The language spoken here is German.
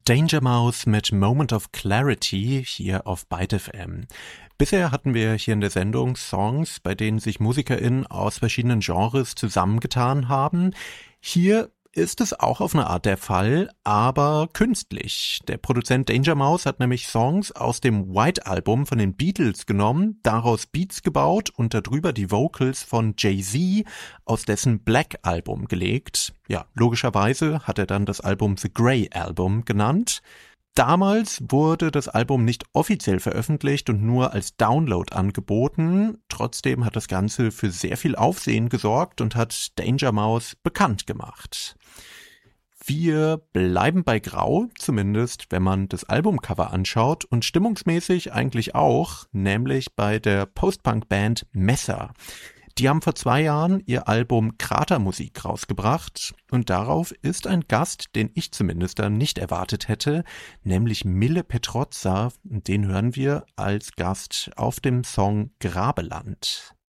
Danger Mouse mit Moment of Clarity hier auf Byte FM. Bisher hatten wir hier in der Sendung Songs, bei denen sich MusikerInnen aus verschiedenen Genres zusammengetan haben. Hier ist es auch auf eine Art der Fall, aber künstlich. Der Produzent Danger Mouse hat nämlich Songs aus dem White Album von den Beatles genommen, daraus Beats gebaut und darüber die Vocals von Jay-Z aus dessen Black Album gelegt. Ja, logischerweise hat er dann das Album The Grey Album genannt. Damals wurde das Album nicht offiziell veröffentlicht und nur als Download angeboten. Trotzdem hat das Ganze für sehr viel Aufsehen gesorgt und hat Danger Mouse bekannt gemacht. Wir bleiben bei Grau, zumindest wenn man das Albumcover anschaut und stimmungsmäßig eigentlich auch, nämlich bei der Post-Punk-Band Messer. Die haben vor 2 Jahren ihr Album Kratermusik rausgebracht und darauf ist ein Gast, den ich zumindest dann nicht erwartet hätte, nämlich Mille Petrozza. Den hören wir als Gast auf dem Song Grabeland.